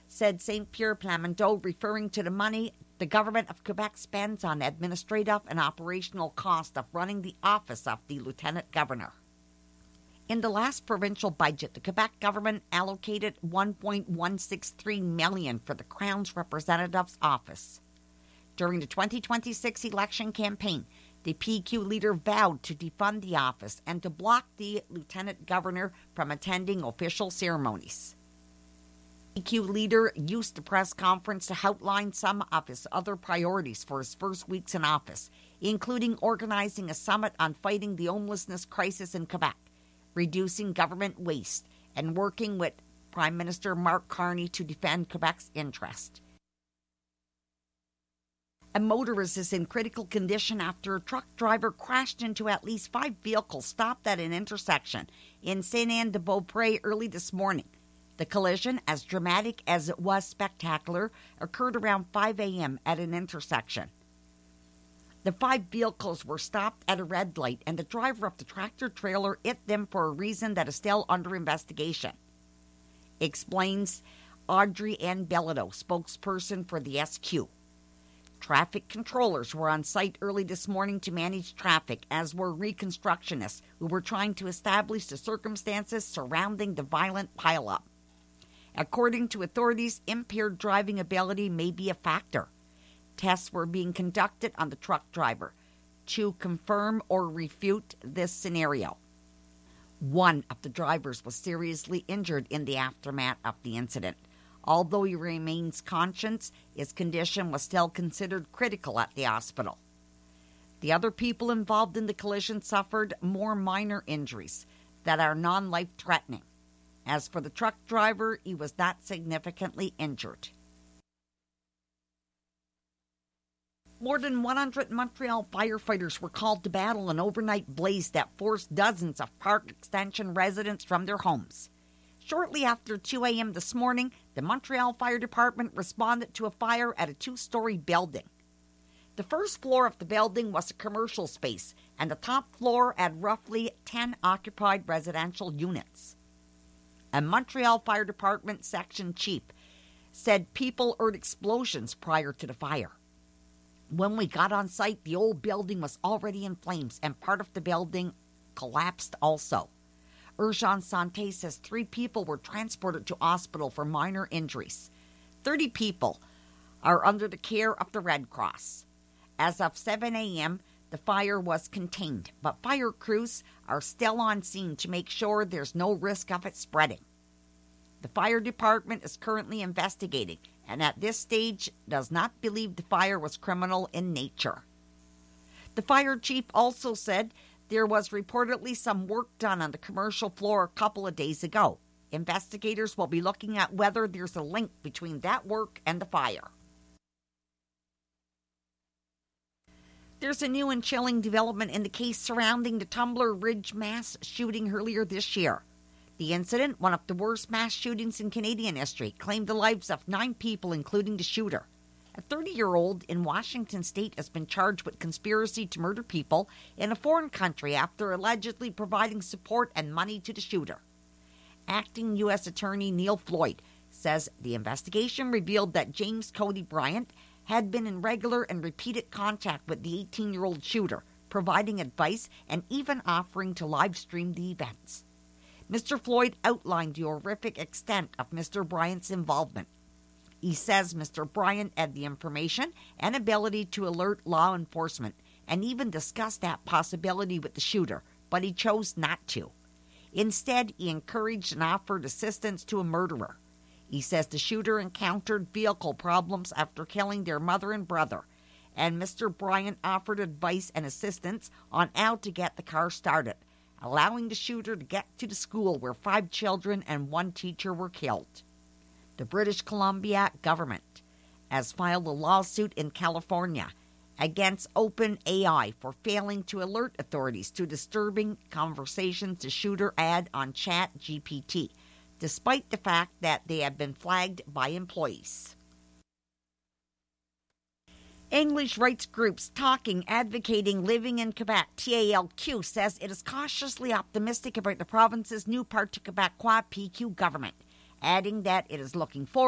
said St. Pierre Plamondon, referring to the money the government of Quebec spends on administrative and operational costs of running the office of the Lieutenant Governor. In the last provincial budget, the Quebec government allocated $1.163 million for the Crown's Representative's Office. During the 2026 election campaign, the PQ leader vowed to defund the office and to block the Lieutenant Governor from attending official ceremonies. The PQ leader used the press conference to outline some of his other priorities for his first weeks in office, including organizing a summit on fighting the homelessness crisis in Quebec, reducing government waste, and working with Prime Minister Mark Carney to defend Quebec's interest. A motorist is in critical condition after a truck driver crashed into at least 5 vehicles stopped at an intersection in Saint-Anne-de-Beaupré early this morning. The collision, as dramatic as it was spectacular, occurred around 5 a.m. at an intersection. The 5 vehicles were stopped at a red light, and the driver of the tractor-trailer hit them for a reason that is still under investigation, explains Audrey Ann Bellido, spokesperson for the SQ. Traffic controllers were on site early this morning to manage traffic, as were reconstructionists who were trying to establish the circumstances surrounding the violent pileup. According to authorities, impaired driving ability may be a factor. Tests were being conducted on the truck driver to confirm or refute this scenario. One of the drivers was seriously injured in the aftermath of the incident. Although he remains conscious, his condition was still considered critical at the hospital. The other people involved in the collision suffered more minor injuries that are non-life-threatening. As for the truck driver, he was not significantly injured. More than 100 Montreal firefighters were called to battle an overnight blaze that forced dozens of Park Extension residents from their homes. Shortly after 2 a.m. this morning, the Montreal Fire Department responded to a fire at a 2-story building. The first floor of the building was a commercial space, and the top floor had roughly 10 occupied residential units. A Montreal Fire Department section chief said people heard explosions prior to the fire. When we got on site, the old building was already in flames, and part of the building collapsed also. Urgence Santé says 3 people were transported to hospital for minor injuries. 30 people are under the care of the Red Cross. As of 7 a.m., the fire was contained, but fire crews are still on scene to make sure there's no risk of it spreading. The fire department is currently investigating, and at this stage does not believe the fire was criminal in nature. The fire chief also said there was reportedly some work done on the commercial floor a couple of days ago. Investigators will be looking at whether there's a link between that work and the fire. There's a new and chilling development in the case surrounding the Tumbler Ridge mass shooting earlier this year. The incident, one of the worst mass shootings in Canadian history, claimed the lives of 9 people, including the shooter. A 30-year-old in Washington state has been charged with conspiracy to murder people in a foreign country after allegedly providing support and money to the shooter. Acting U.S. Attorney Neil Floyd says the investigation revealed that James Cody Bryant had been in regular and repeated contact with the 18-year-old shooter, providing advice and even offering to live stream the events. Mr. Floyd outlined the horrific extent of Mr. Bryant's involvement. He says Mr. Bryant had the information and ability to alert law enforcement and even discuss that possibility with the shooter, but he chose not to. Instead, he encouraged and offered assistance to a murderer. He says the shooter encountered vehicle problems after killing their mother and brother, and Mr. Bryant offered advice and assistance on how to get the car started, allowing the shooter to get to the school where 5 children and 1 teacher were killed. The British Columbia government has filed a lawsuit in California against OpenAI for failing to alert authorities to disturbing conversations the shooter had on ChatGPT, despite the fact that they have been flagged by employees. English rights groups talking, advocating, living in Quebec, TALQ, says it is cautiously optimistic about the province's new part to Quebecois PQ government, adding that it is looking forward